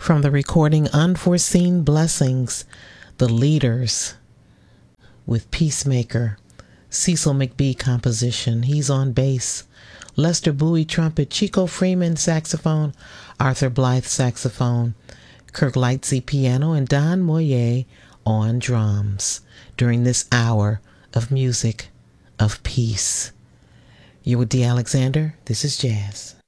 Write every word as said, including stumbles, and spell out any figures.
From the recording Unforeseen Blessings, The Leaders with Peacemaker, Cecil McBee composition. He's on bass. Lester Bowie trumpet, Chico Freeman saxophone, Arthur Blythe saxophone, Kirk Lightsey piano, and Don Moye on drums during this hour of music of peace. You're with D. Alexander. This is Jazz.